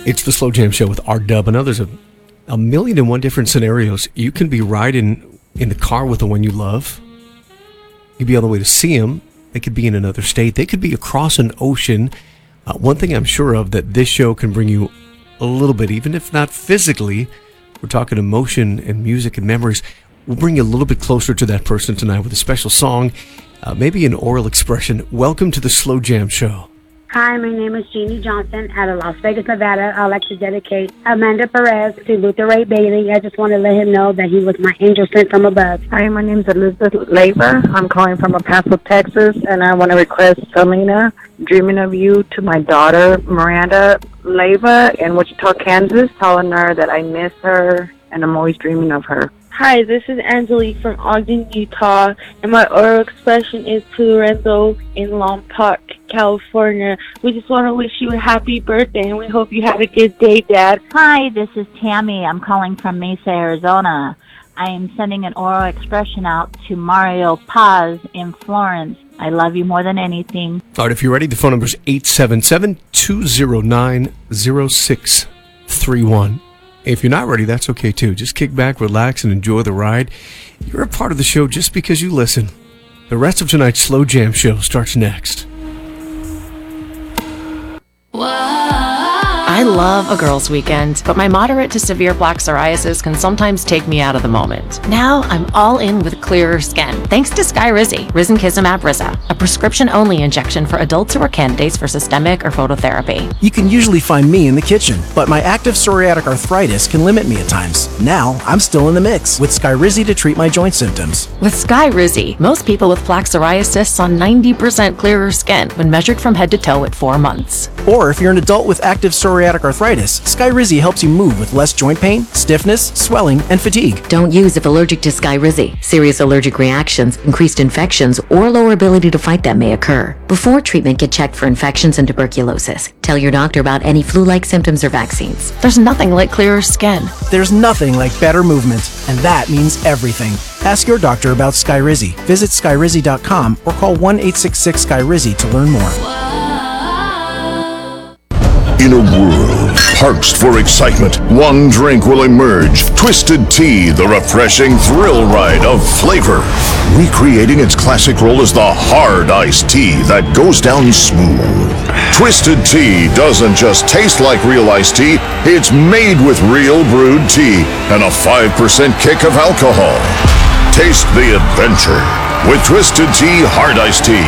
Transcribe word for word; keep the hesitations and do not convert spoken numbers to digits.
It's the Slow Jam Show with R-Dub. And there's a, a million and one different scenarios. You can be riding in the car with the one you love. You could be on the way to see them. They could be in another state. They could be across an ocean. Uh, one thing I'm sure of that this show can bring you a little bit, even if not physically, we're talking emotion and music and memories. We'll bring you a little bit closer to that person tonight with a special song, uh, maybe an oral expression. Welcome to the Slow Jam Show. Hi, my name is Jeannie Johnson out of Las Vegas, Nevada. I'd like to dedicate Amanda Perez to Luther Ray Bailey. I just want to let him know that he was my angel sent from above. Hi, my name is Elizabeth Leyva. I'm calling from El Paso, Texas, and I want to request Selena, Dreaming of You, to my daughter, Miranda Leyva, in Wichita, Kansas, telling her that I miss her and I'm always dreaming of her. Hi, this is Angelique from Ogden, Utah, and my oral expression is to Lorenzo in Lompoc, California. We just want to wish you a happy birthday, and we hope you have a good day, Dad. Hi, this is Tammy. I'm calling from Mesa, Arizona. I am sending an oral expression out to Mario Paz in Florence. I love you more than anything. All right, if you're ready, the phone number is eight seven seven, two zero nine, zero six three one. If you're not ready, that's okay too. Just kick back, relax, and enjoy the ride. You're a part of the show just because you listen. The rest of tonight's Slow Jam Show starts next. I love a girls' weekend, but my moderate to severe plaque psoriasis can sometimes take me out of the moment. Now I'm all in with clearer skin, thanks to Skyrizi, Risankizumab Riza, a prescription-only injection for adults who are candidates for systemic or phototherapy. You can usually find me in the kitchen, but my active psoriatic arthritis can limit me at times. Now I'm still in the mix with Skyrizi to treat my joint symptoms. With Skyrizi, most people with plaque psoriasis saw ninety percent clearer skin when measured from head to toe at four months. Or if you're an adult with active psoriatic arthritis, Skyrizi helps you move with less joint pain, stiffness, swelling, and fatigue. Don't use if allergic to Skyrizi. Serious allergic reactions, increased infections, or lower ability to fight them may occur. Before treatment, get checked for infections and tuberculosis. Tell your doctor about any flu-like symptoms or vaccines. There's nothing like clearer skin. There's nothing like better movement, and that means everything. Ask your doctor about Skyrizi. Visit Skyrizi dot com or call one eight six six Skyrizi to learn more. In a world parched for excitement, one drink will emerge. Twisted Tea, the refreshing thrill ride of flavor. Recreating its classic role as the hard iced tea that goes down smooth. Twisted Tea doesn't just taste like real iced tea, it's made with real brewed tea and a five percent kick of alcohol. Taste the adventure with Twisted Tea Hard Iced Tea.